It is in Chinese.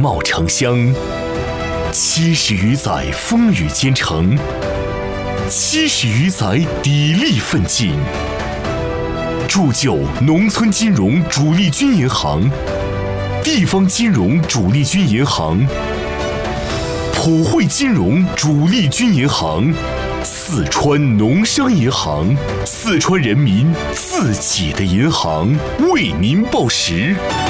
貌城乡，70余载风雨兼程，70余载砥砺奋进，铸就农村金融主力军银行、地方金融主力军银行、普惠金融主力军银行、四川农商银行，四川人民自己的银行，为您报时。